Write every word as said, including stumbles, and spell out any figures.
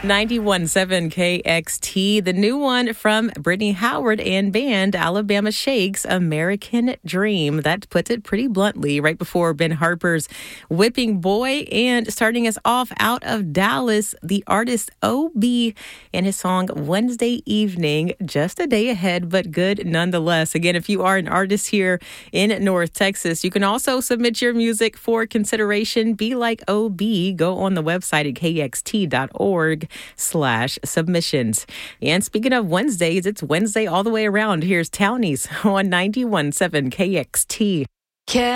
ninety-one point seven K X T, the new one from Brittany Howard and band Alabama Shakes, American Dream. That puts it pretty bluntly, right before Ben Harper's Whipping Boy. And starting us off out of Dallas, the artist O B and his song Wednesday Evening, just a day ahead, but good nonetheless. Again, if you are an artist here in North Texas, you can also submit your music for consideration. Be like O B. Go on the website at k x t dot org slash submissions. And speaking of Wednesdays, it's Wednesday all the way around. Here's Townies on ninety-one point seven K X T.